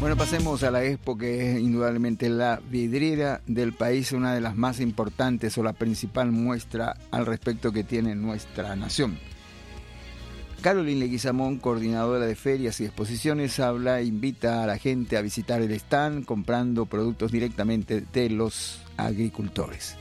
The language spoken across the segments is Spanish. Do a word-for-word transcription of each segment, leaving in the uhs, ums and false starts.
Bueno, pasemos a la Expo, que es indudablemente la vidriera del país, una de las más importantes o la principal muestra al respecto que tiene nuestra nación. Carolyn Leguizamón, coordinadora de ferias y exposiciones, habla e invita a la gente a visitar el stand comprando productos directamente de los agricultores.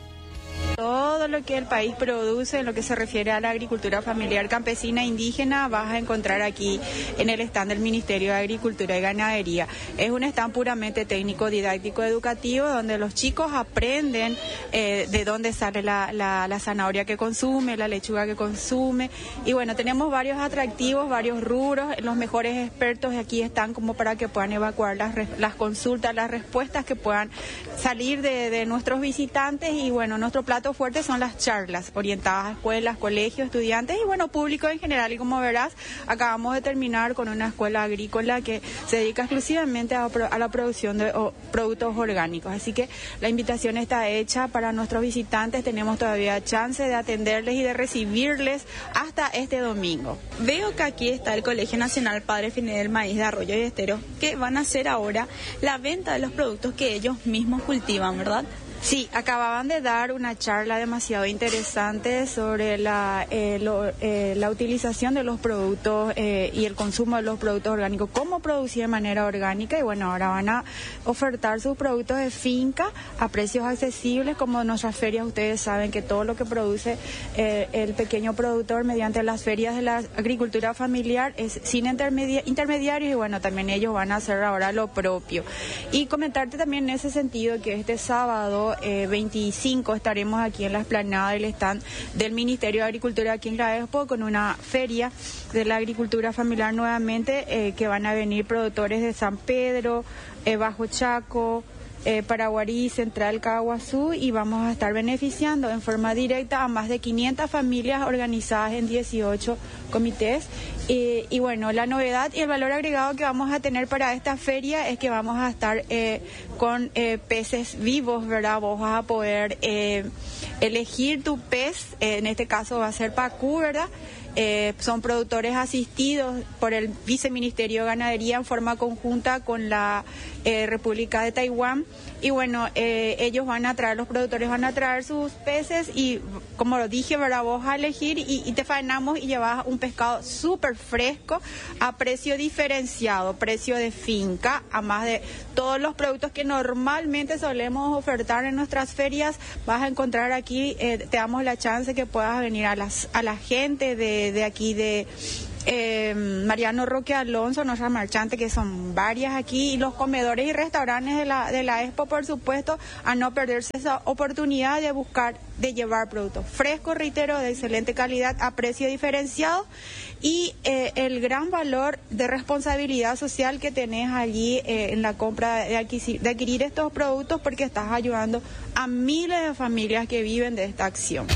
Todo lo que el país produce en lo que se refiere a la agricultura familiar campesina e indígena vas a encontrar aquí en el stand del Ministerio de Agricultura y Ganadería. Es un stand puramente técnico, didáctico, educativo, donde los chicos aprenden eh, de dónde sale la, la, la zanahoria que consume, la lechuga que consume. Y bueno, tenemos varios atractivos, varios rubros. Los mejores expertos aquí están como para que puedan evacuar las, las consultas, las respuestas que puedan salir de, de nuestros visitantes. Y bueno, nuestro plato fuerte son las charlas orientadas a escuelas, colegios, estudiantes y bueno, público en general. Y como verás, acabamos de terminar con una escuela agrícola que se dedica exclusivamente a, a la producción de o, productos orgánicos. Así que la invitación está hecha para nuestros visitantes. Tenemos todavía chance de atenderles y de recibirles hasta este domingo. Veo que aquí está el Colegio Nacional Padre Fidel Maíz de Arroyo y Estero, que van a hacer ahora la venta de los productos que ellos mismos cultivan, ¿verdad? Sí, acababan de dar una charla demasiado interesante sobre la, eh, lo, eh, la utilización de los productos eh, y el consumo de los productos orgánicos, cómo producir de manera orgánica y bueno, ahora van a ofertar sus productos de finca a precios accesibles, como en nuestras ferias ustedes saben que todo lo que produce eh, el pequeño productor mediante las ferias de la agricultura familiar es sin intermedi- intermediarios y bueno, también ellos van a hacer ahora lo propio. Y comentarte también en ese sentido que este sábado Eh, veinticinco estaremos aquí en la explanada del stand del Ministerio de Agricultura aquí en la Expo con una feria de la agricultura familiar nuevamente eh, que van a venir productores de San Pedro, eh, Bajo Chaco, Eh, Paraguarí, Central, Caguazú y vamos a estar beneficiando en forma directa a más de quinientas familias organizadas en dieciocho comités eh, y bueno, la novedad y el valor agregado que vamos a tener para esta feria es que vamos a estar eh, con eh, peces vivos, ¿verdad? Vos vas a poder eh, elegir tu pez, eh, en este caso va a ser pacú, ¿verdad? Eh, son productores asistidos por el Viceministerio de Ganadería en forma conjunta con la eh, República de Taiwán y bueno, eh, ellos van a traer, los productores van a traer sus peces y como lo dije, ¿verdad? Vos vas a elegir y, y te faenamos y llevas un pescado súper fresco a precio diferenciado, precio de finca, a más de todos los productos que normalmente solemos ofertar en nuestras ferias, vas a encontrar aquí, eh, te damos la chance que puedas venir a, las, a la gente de, de aquí de eh, Mariano Roque Alonso, nuestra marchante, que son varias aquí, y los comedores y restaurantes de la, de la Expo, por supuesto, a no perderse esa oportunidad de buscar, de llevar productos frescos, reitero, de excelente calidad a precio diferenciado y eh, el gran valor de responsabilidad social que tenés allí eh, en la compra de adquirir, de adquirir estos productos porque estás ayudando a miles de familias que viven de esta acción.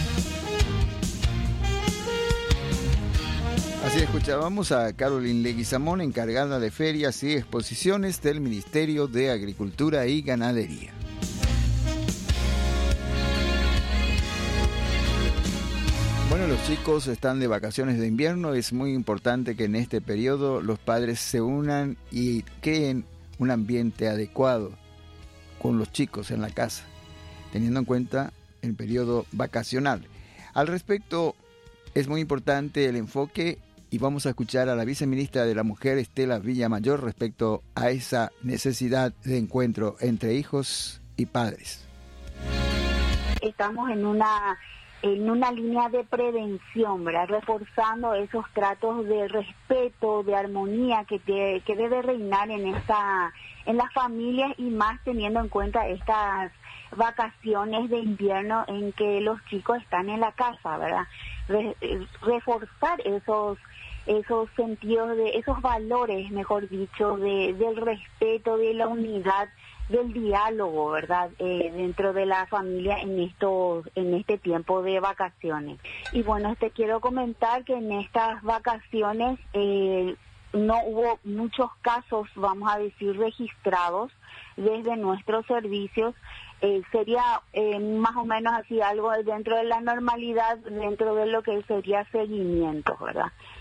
Así escuchábamos a Carolyn Leguizamón, encargada de ferias y exposiciones del Ministerio de Agricultura y Ganadería. Bueno, los chicos están de vacaciones de invierno. Es muy importante que en este periodo los padres se unan y creen un ambiente adecuado con los chicos en la casa, teniendo en cuenta el periodo vacacional. Al respecto, es muy importante el enfoque y vamos a escuchar a la viceministra de la Mujer, Estela Villamayor, respecto a esa necesidad de encuentro entre hijos y padres. Estamos en una en una línea de prevención, ¿verdad? Reforzando esos tratos de respeto, de armonía que, te, que debe reinar en esta en las familias y más teniendo en cuenta estas vacaciones de invierno en que los chicos están en la casa, ¿verdad? Re, reforzar esos esos sentidos de esos valores, mejor dicho, de del respeto, de la unidad, del diálogo, ¿verdad? Eh, dentro de la familia en estos en este tiempo de vacaciones. Y bueno, te quiero comentar que en estas vacaciones eh, no hubo muchos casos, vamos a decir, registrados desde nuestros servicios. Eh, sería eh, más o menos así algo dentro de la normalidad, dentro de lo que sería seguimiento, ¿verdad?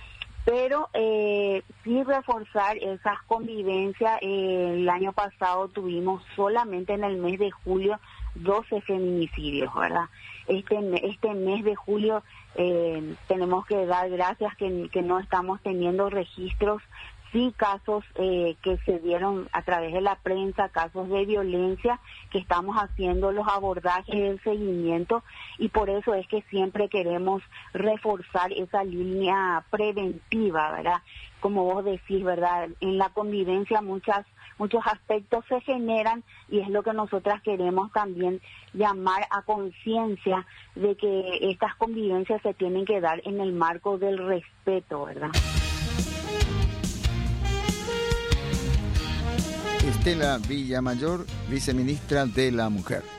pero eh, sí reforzar esas convivencias. Eh, el año pasado tuvimos solamente en el mes de julio doce feminicidios, ¿verdad? Este, este mes de julio eh, tenemos que dar gracias que, que no estamos teniendo registros, sí casos eh, que se dieron a través de la prensa, casos de violencia, que estamos haciendo los abordajes, el seguimiento, y por eso es que siempre queremos reforzar esa línea preventiva, ¿verdad? Como vos decís, ¿verdad? En la convivencia muchas muchos aspectos se generan y es lo que nosotras queremos también llamar a conciencia de que estas convivencias se tienen que dar en el marco del respeto, ¿verdad? Estela Villamayor, viceministra de la Mujer.